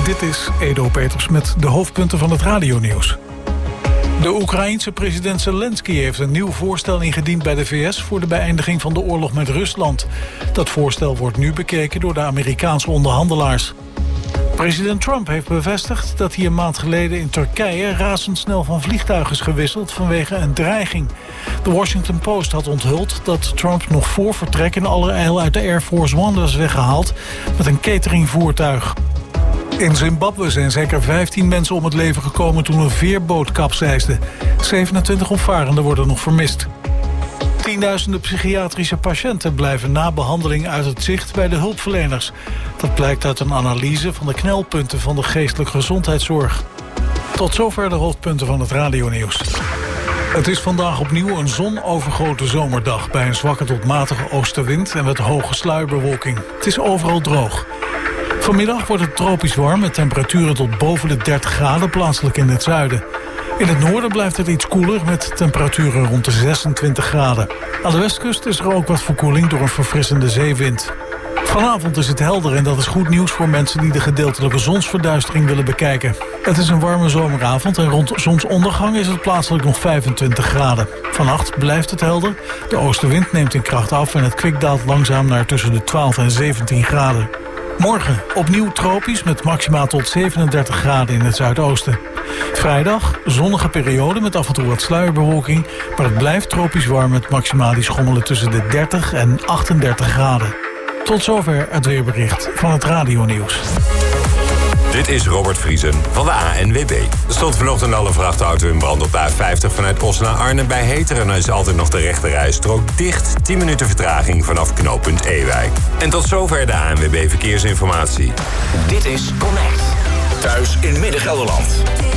Dit is Edo Peters met de hoofdpunten van het radionieuws. De Oekraïense president Zelensky heeft een nieuw voorstel ingediend bij de VS... voor de beëindiging van de oorlog met Rusland. Dat voorstel wordt nu bekeken door de Amerikaanse onderhandelaars. President Trump heeft bevestigd dat hij een maand geleden in Turkije... razendsnel van vliegtuig is gewisseld vanwege een dreiging. De Washington Post had onthuld dat Trump nog voor vertrek... in allerijl uit de Air Force One was weggehaald met een cateringvoertuig. In Zimbabwe zijn zeker 15 mensen om het leven gekomen toen een veerboot kapseisde. 27 opvarenden worden nog vermist. Tienduizenden psychiatrische patiënten blijven na behandeling uit het zicht bij de hulpverleners. Dat blijkt uit een analyse van de knelpunten van de geestelijke gezondheidszorg. Tot zover de hoofdpunten van het radionieuws. Het is vandaag opnieuw een zonovergoten zomerdag... bij een zwakke tot matige oostenwind en met hoge sluierbewolking. Het is overal droog. Vanmiddag wordt het tropisch warm met temperaturen tot boven de 30 graden, plaatselijk in het zuiden. In het noorden blijft het iets koeler met temperaturen rond de 26 graden. Aan de westkust is er ook wat verkoeling door een verfrissende zeewind. Vanavond is het helder en dat is goed nieuws voor mensen die de gedeeltelijke zonsverduistering willen bekijken. Het is een warme zomeravond en rond zonsondergang is het plaatselijk nog 25 graden. Vannacht blijft het helder, de oostenwind neemt in kracht af en het kwik daalt langzaam naar tussen de 12 en 17 graden. Morgen opnieuw tropisch met maxima tot 37 graden in het zuidoosten. Vrijdag zonnige periode met af en toe wat sluierbewolking... maar het blijft tropisch warm met maxima die schommelen tussen de 30 en 38 graden. Tot zover het weerbericht van het radionieuws. Dit is Robert Vriesen van de ANWB. Er stond vanochtend al een vrachtauto in brand op de A50 vanuit Os naar Arnhem bij Heteren. En dan is altijd nog de rechterrijstrook dicht. 10 minuten vertraging vanaf knooppunt Ewijk. En tot zover de ANWB Verkeersinformatie. Dit is Connect. Thuis in Midden-Gelderland.